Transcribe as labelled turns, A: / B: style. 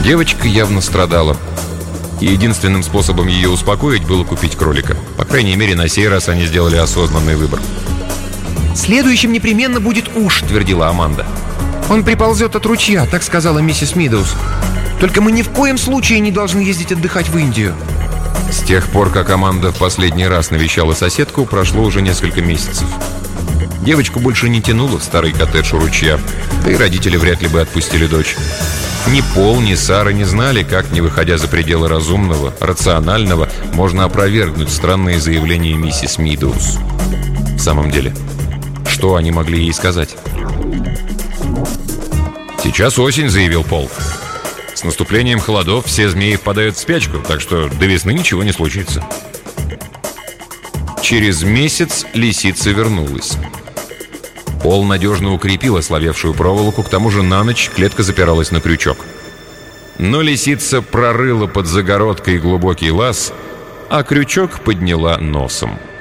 A: Девочка явно страдала. И единственным способом ее успокоить было купить кролика. По крайней мере, на сей раз они сделали осознанный выбор.
B: «Следующим непременно будет уж», — твердила Аманда. «Он приползет от ручья», — так сказала миссис Мидоуз. «Только мы ни в коем случае не должны ездить отдыхать в Индию».
A: С тех пор, как Аманда в последний раз навещала соседку, прошло уже несколько месяцев. Девочку больше не тянуло в старый коттедж у ручья, да и родители вряд ли бы отпустили дочь. Ни Пол, ни Сара не знали, как, не выходя за пределы разумного, рационального, можно опровергнуть странные заявления миссис Мидоуз. В самом деле, что они могли ей сказать? «Сейчас осень», — заявил Пол. «С наступлением холодов все змеи впадают в спячку, так что до весны ничего не случится». Через месяц лисица вернулась. Пол надежно укрепил ослабевшую проволоку, к тому же на ночь клетка запиралась на крючок. Но лисица прорыла под загородкой глубокий лаз, а крючок подняла носом.